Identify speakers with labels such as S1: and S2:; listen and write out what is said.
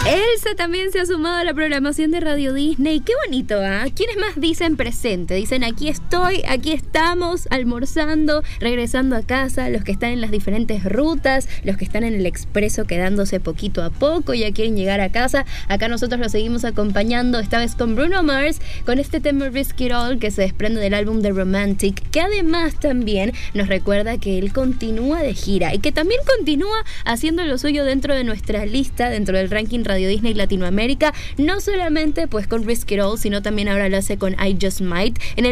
S1: Elsa también se ha sumado a la programación de Radio Disney. Qué bonito, ¿ah? ¿Quiénes más dicen presente? Dicen aquí estoy, aquí estamos, almorzando, regresando a casa, los que están en las diferentes rutas, los que están en el expreso quedándose poquito a poco, ya quieren llegar a casa. Acá nosotros los seguimos acompañando, esta vez con Bruno Mars, con este tema Risk It All que se desprende del álbum The Romantic, que además también nos recuerda que él continúa de gira y que también continúa haciendo lo suyo dentro de nuestra lista, dentro del ranking Radio Disney Latinoamérica, no solamente pues con Risk It All, sino también ahora lo hace con I Just Might. En el